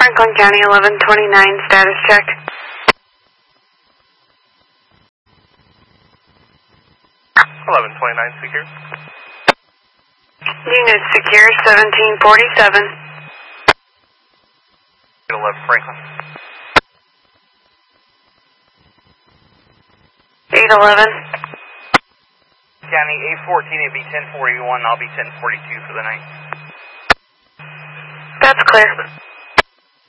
Franklin County 1129, status check. Secure. Unit secure, 1747. 11 Franklin. 811. County 814, it'd be 1041, I'll be 1042 for the night. That's clear.